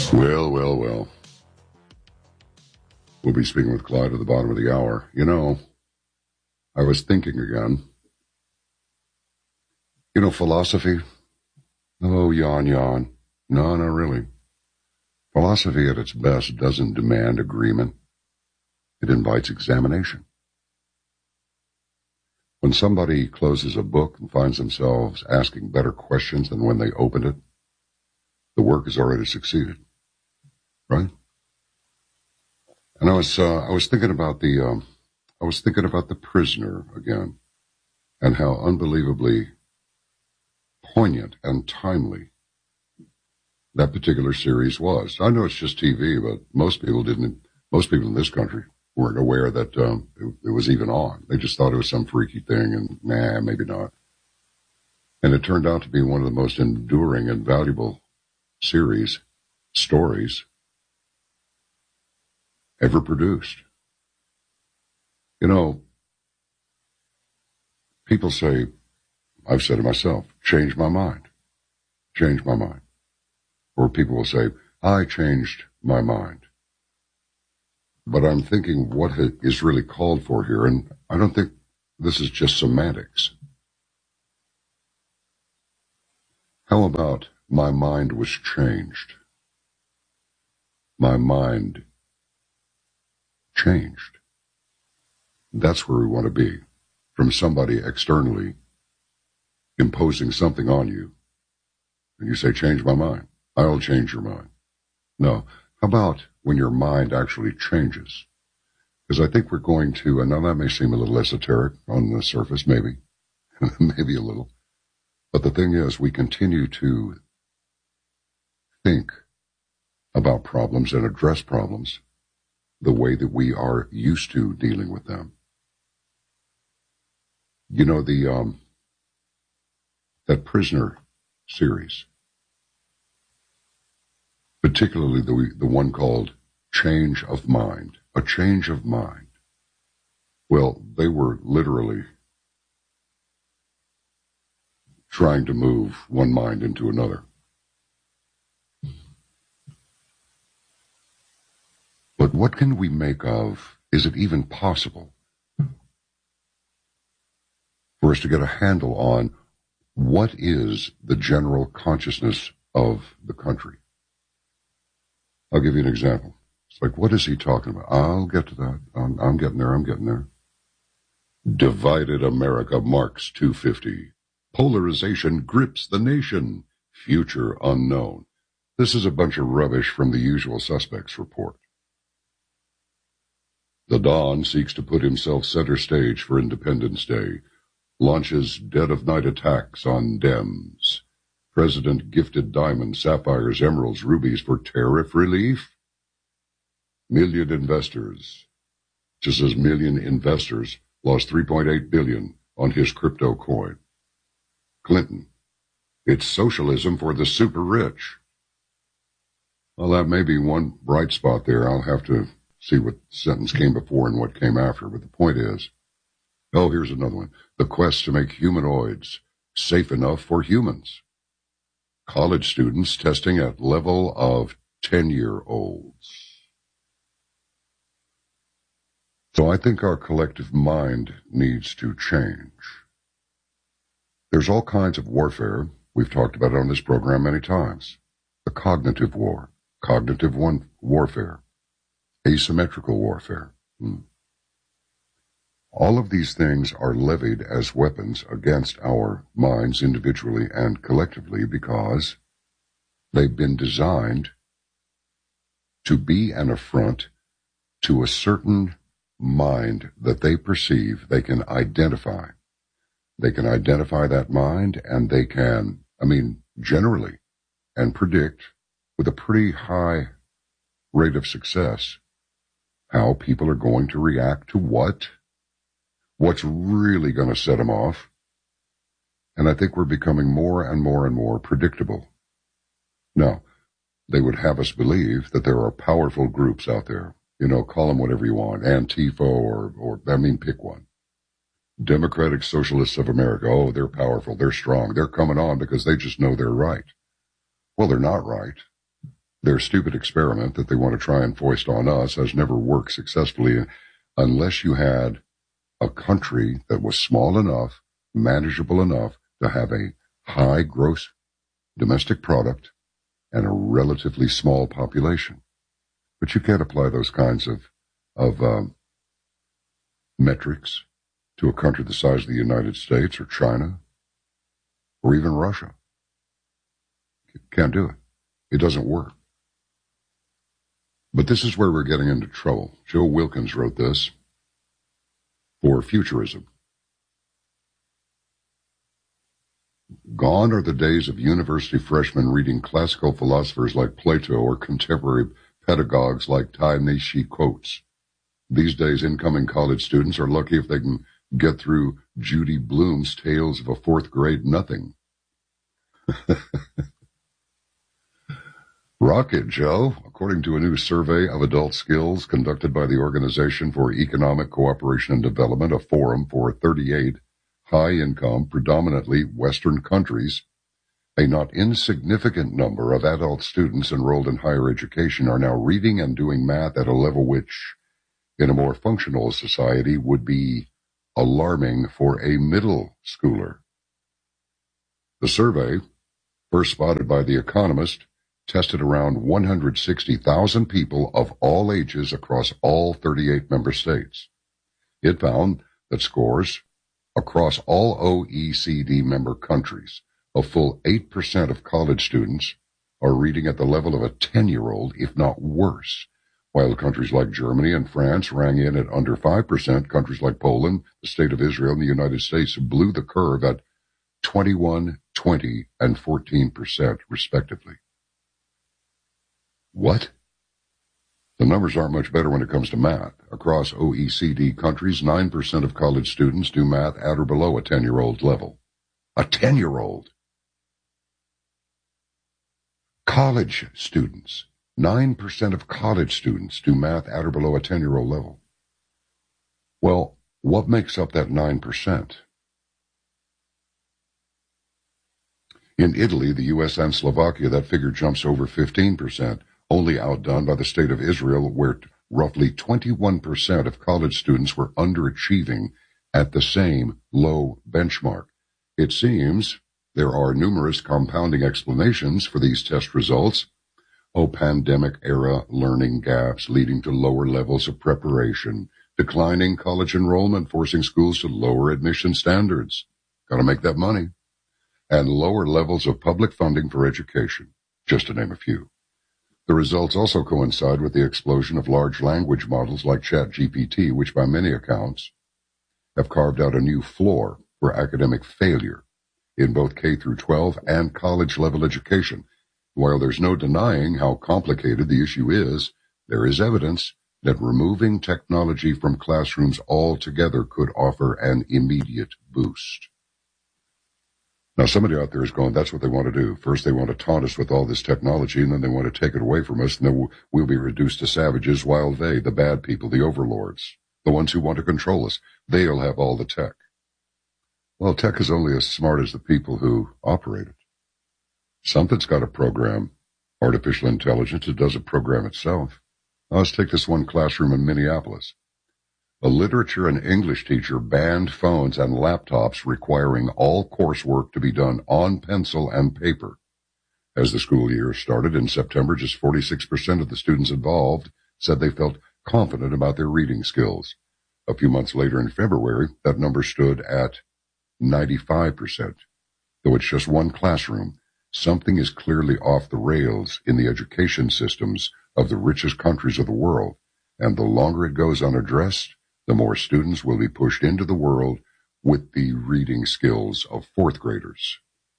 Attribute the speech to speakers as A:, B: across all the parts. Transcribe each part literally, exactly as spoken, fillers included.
A: Well, well, well. We'll be speaking with Clyde at the bottom of the hour. You know, I was thinking again. You know, philosophy? Oh, yawn, yawn. No, not really. Philosophy at its best doesn't demand agreement. It invites examination. When somebody closes a book and finds themselves asking better questions than when they opened it, the work has already succeeded. Right? And I was, uh, I was thinking about the, um, I was thinking about The Prisoner again, and how unbelievably poignant and timely that particular series was. I know it's just T V, but most people didn't, most people in this country weren't aware that, um, it, it was even on. They just thought it was some freaky thing and nah, maybe not. And it turned out to be one of the most enduring and valuable series, stories, ever produced. You know, people say, I've said it myself, change my mind, change my mind. Or people will say, I changed my mind. But I'm thinking what is really called for here, and I don't think this is just semantics. How about my mind was changed? My mind changed. That's where we want to be. From somebody externally imposing something on you, and you say, change my mind. I'll change your mind. No. How about when your mind actually changes? Because I think we're going to, and now that may seem a little esoteric on the surface, maybe, maybe a little. But the thing is, we continue to think about problems and address problems the way that we are used to dealing with them. You know, the, um, that Prisoner series, particularly the, the one called Change of Mind, a change of mind. Well, they were literally trying to move one mind into another. But what can we make of, is it even possible for us to get a handle on what is the general consciousness of the country? I'll give you an example. It's like, what is he talking about? I'll get to that. I'm, I'm getting there. I'm getting there. Divided America marks two fifty. Polarization grips the nation. Future unknown. This is a bunch of rubbish from the Usual Suspects report. The Don seeks to put himself center stage for Independence Day. Launches dead of night attacks on Dems. President gifted diamonds, sapphires, emeralds, rubies for tariff relief. Million investors, just as million investors, lost three point eight billion dollars on his crypto coin. Clinton, it's socialism for the super rich. Well, that may be one bright spot there. I'll have to see what sentence came before and what came after. But the point is, oh, here's another one. The quest to make humanoids safe enough for humans. College students testing at level of ten-year-olds. So I think our collective mind needs to change. There's all kinds of warfare. We've talked about it on this program many times. The cognitive war, cognitive one warfare, asymmetrical warfare. Hmm. All of these things are levied as weapons against our minds individually and collectively because they've been designed to be an affront to a certain mind that they perceive they can identify. They can identify that mind, and they can, I mean, generally, and predict with a pretty high rate of success how people are going to react to what, what's really going to set them off. And I think we're becoming more and more and more predictable. Now, they would have us believe that there are powerful groups out there. You know, call them whatever you want, Antifa or, or, I mean, pick one. Democratic Socialists of America, oh, they're powerful, they're strong, they're coming on because they just know they're right. Well, they're not right. Their stupid experiment that they want to try and foist on us has never worked successfully unless you had a country that was small enough, manageable enough to have a high gross domestic product and a relatively small population. But you can't apply those kinds of, of um, metrics to a country the size of the United States or China or even Russia. You can't do it. It doesn't work. But this is where we're getting into trouble. Joe Wilkins wrote this for Futurism. Gone are the days of university freshmen reading classical philosophers like Plato or contemporary pedagogues like Ta-Nehisi Coates. These days, incoming college students are lucky if they can get through Judy Blume's Tales of a Fourth Grade Nothing. Rocket, Joe. According to a new survey of adult skills conducted by the Organization for Economic Cooperation and Development, a forum for thirty-eight high-income, predominantly Western countries, a not insignificant number of adult students enrolled in higher education are now reading and doing math at a level which, in a more functional society, would be alarming for a middle schooler. The survey, first spotted by The Economist, tested around one hundred sixty thousand people of all ages across all thirty-eight member states. It found that scores across all O E C D member countries, a full eight percent of college students are reading at the level of a ten-year-old, if not worse, while countries like Germany and France rang in at under five percent. Countries like Poland, the State of Israel, and the United States blew the curve at twenty-one, twenty, and fourteen percent, respectively. What? The numbers aren't much better when it comes to math. Across O E C D countries, nine percent of college students do math at or below a ten-year-old level. A ten-year-old! College students. nine percent of college students do math at or below a ten-year-old level. Well, what makes up that nine percent? In Italy, the U S, and Slovakia, that figure jumps over fifteen percent. Only outdone by the State of Israel, where roughly twenty-one percent of college students were underachieving at the same low benchmark. It seems there are numerous compounding explanations for these test results. Oh, pandemic-era learning gaps leading to lower levels of preparation, declining college enrollment forcing schools to lower admission standards. Got to make that money. And lower levels of public funding for education, just to name a few. The results also coincide with the explosion of large language models like ChatGPT, which by many accounts have carved out a new floor for academic failure in both K through twelve and college-level education. While there's no denying how complicated the issue is, there is evidence that removing technology from classrooms altogether could offer an immediate boost. Now, somebody out there is going, that's what they want to do. First, they want to taunt us with all this technology, and then they want to take it away from us, and then we'll, we'll be reduced to savages, while they, the bad people, the overlords, the ones who want to control us, they'll have all the tech. Well, tech is only as smart as the people who operate it. Something's got to program artificial intelligence. It doesn't program itself. Now, let's take this one classroom in Minneapolis. A literature and English teacher banned phones and laptops, requiring all coursework to be done on pencil and paper. As the school year started in September, just forty-six percent of the students involved said they felt confident about their reading skills. A few months later in February, that number stood at ninety-five percent. Though it's just one classroom, something is clearly off the rails in the education systems of the richest countries of the world, and the longer it goes unaddressed, the more students will be pushed into the world with the reading skills of fourth graders.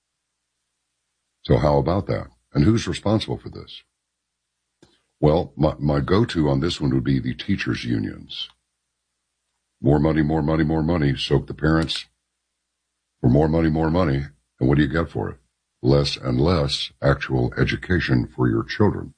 A: So how about that? And who's responsible for this? Well, my, my go-to on this one would be the teachers' unions. More money, more money, more money. Soak the parents for more money, more money. And what do you get for it? Less and less actual education for your children.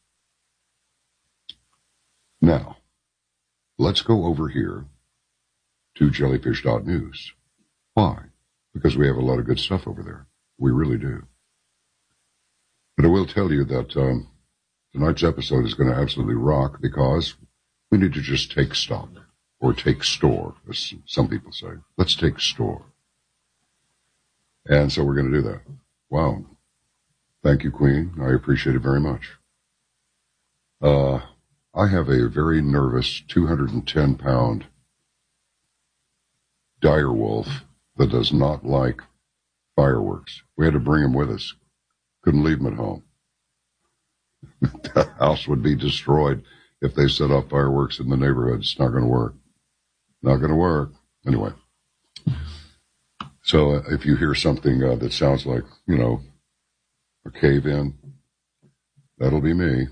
A: Now, let's go over here to jellyfish dot news. Why? Because we have a lot of good stuff over there. We really do. But I will tell you that um, Tonight's episode is going to absolutely rock because we need to just take stock, or take store, as some people say. Let's take store. And so we're going to do that. Wow. Thank you, Queen. I appreciate it very much. Uh, I have a very nervous two hundred ten pound dire wolf that does not like fireworks. We had to bring him with us. Couldn't leave him at home. The house would be destroyed if they set off fireworks in the neighborhood. It's not going to work. Not going to work. Anyway. So uh, if you hear something uh, that sounds like, you know, a cave-in, that'll be me.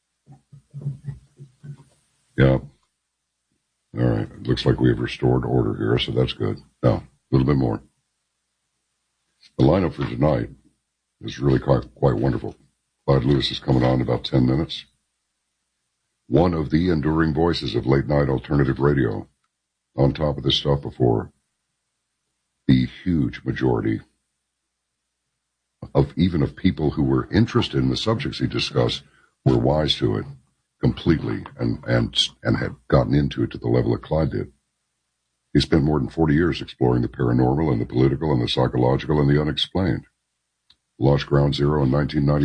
A: Yeah. All right. It looks like we have restored order here, so that's good. Now, a little bit more. The lineup for tonight is really quite, quite wonderful. Clyde Lewis is coming on in about ten minutes. One of the enduring voices of late-night alternative radio. On top of this stuff before the huge majority of even of people who were interested in the subjects he discussed were wise to it completely and, and, and had gotten into it to the level that Clyde did. He spent more than forty years exploring the paranormal and the political and the psychological and the unexplained. Launched Ground Zero in nineteen ninety-four.